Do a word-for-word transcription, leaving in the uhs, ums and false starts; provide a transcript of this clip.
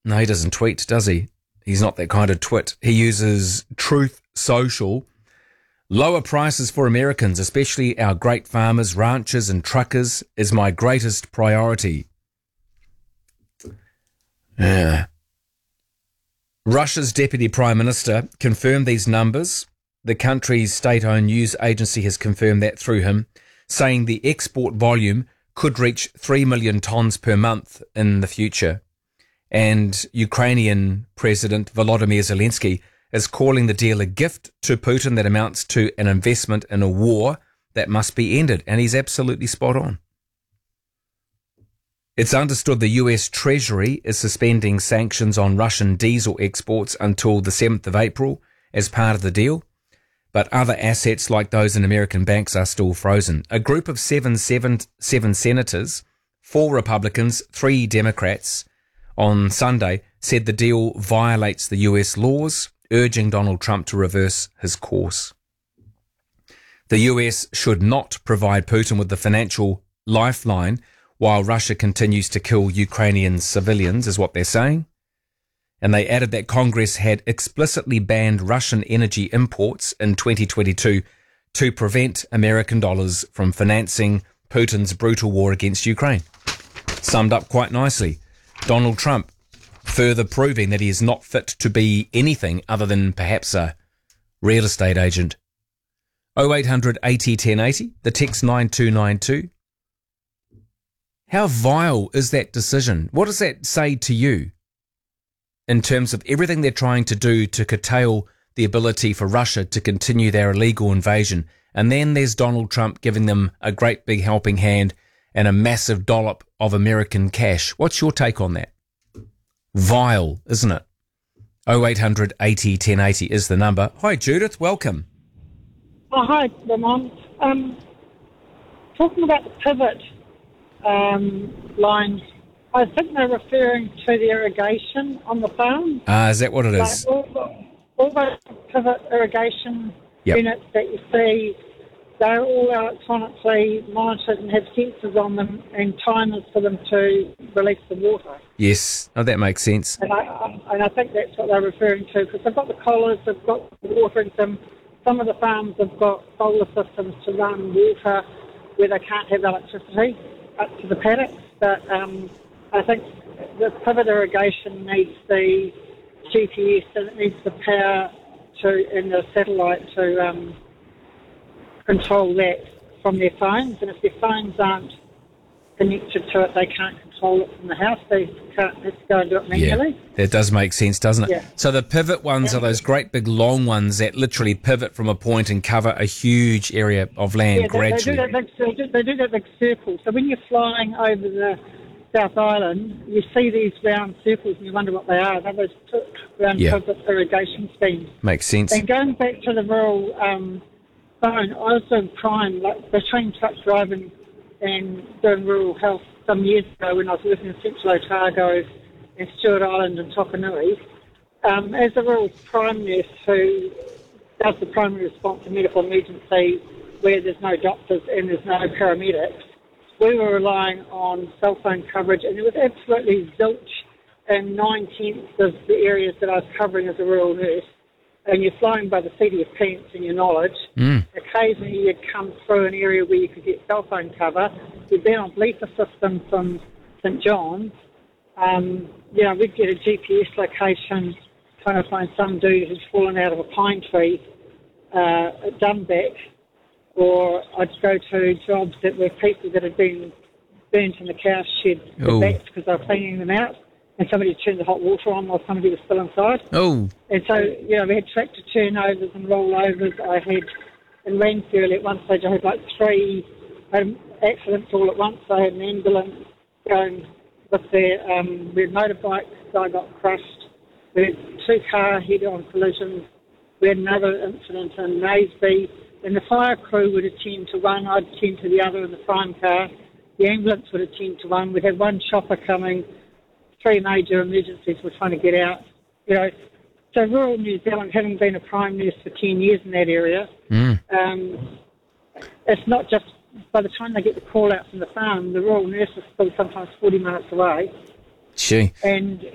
No, he doesn't tweet, does he? He's not that kind of twit. He uses Truth Social. Lower prices for Americans, especially our great farmers, ranchers and truckers, is my greatest priority. Yeah. Russia's Deputy Prime Minister confirmed these numbers. The country's state-owned news agency has confirmed that through him, saying the export volume could reach three million tonnes per month in the future. And Ukrainian President Volodymyr Zelensky is calling the deal a gift to Putin that amounts to an investment in a war that must be ended. And he's absolutely spot on. It's understood the U S Treasury is suspending sanctions on Russian diesel exports until the seventh of April as part of the deal. But other assets like those in American banks are still frozen. A group of seven, seven, seven senators, four Republicans, three Democrats, on Sunday said the deal violates the U S laws, urging Donald Trump to reverse his course. The U S should not provide Putin with the financial lifeline while Russia continues to kill Ukrainian civilians, is what they're saying. And they added that Congress had explicitly banned Russian energy imports in twenty twenty-two to prevent American dollars from financing Putin's brutal war against Ukraine. Summed up quite nicely. Donald Trump further proving that he is not fit to be anything other than perhaps a real estate agent. oh eight hundred eighty ten eighty, the text nine two nine two. How vile is that decision? What does that say to you in terms of everything they're trying to do to curtail the ability for Russia to continue their illegal invasion? And then there's Donald Trump giving them a great big helping hand and a massive dollop of American cash. What's your take on that? Vile, isn't it? oh eight hundred eighty ten eighty is the number. Hi, Judith. Welcome. Oh, hi, Ramon. Um, talking about the pivot um, lines, I think they're referring to the irrigation on the farm. Ah, uh, is that what it is? Like all, all those pivot irrigation yep. units that you see, they're all electronically monitored and have sensors on them and timers for them to release the water. Yes, oh, that makes sense. And I, I, and I think that's what they're referring to, because they've got the collars, they've got the watering them. Some of the farms have got solar systems to run water where they can't have electricity up to the paddocks. But um, I think the pivot irrigation needs the G P S and it needs the power to and the satellite to um, control that from their phones, and if their phones aren't connected to it, they can't control it from the house. They can't have to go and do it manually. Yeah, that does make sense, doesn't it? Yeah. So the pivot ones yeah. are those great big long ones that literally pivot from a point and cover a huge area of land yeah, gradually. They, they, do that big, they, do, they do that big circle. So when you're flying over the South Island, you see these round circles and you wonder what they are. They're those round yeah. pivot irrigation schemes. Makes sense. And going back to the rural um, phone, I was doing crime, like between truck driving and doing rural health some years ago when I was working in Central Otago and Stewart Island and Tokanui. Um, as a rural crime nurse who does the primary response to medical emergency where there's no doctors and there's no paramedics, we were relying on cell phone coverage, and it was absolutely zilch in nine-tenths of the areas that I was covering as a rural nurse. And you're flying by the seat of your pants and your knowledge. Mm. Occasionally you'd come through an area where you could get cell phone cover. You'd be on bleeper system from St John's. Um, you know, we'd get a G P S location trying to find some dude who's fallen out of a pine tree uh, at Dunback. Or I'd go to jobs that were people that had been burnt in the cow shed with bats because they were cleaning them out. And somebody had turned the hot water on while somebody was still inside. Oh. And so, you know, we had tractor turnovers and rollovers. I had, in Ranfurly at one stage, I had like three um, accidents all at once. I had an ambulance going with their, um, their motorbike guy got crushed. We had two car head-on collisions. We had another incident in Naseby. And the fire crew would attend to one, I'd attend to the other in the crime car. The ambulance would attend to one. We'd have one chopper coming. Three major emergencies we're trying to get out. You know, so rural New Zealand, having been a prime nurse for ten years in that area, mm. um, it's not just by the time they get the call out from the farm, the rural nurse is still sometimes forty minutes away. Gee. And